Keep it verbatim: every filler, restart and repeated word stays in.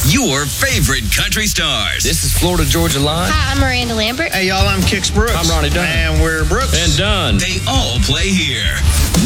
your favorite country stars. This is Florida Georgia Line. Hi, I'm Miranda Lambert. Hey, y'all, I'm Kix Brooks. I'm Ronnie Dunn. And we're Brooks. And Dunn. They all play here.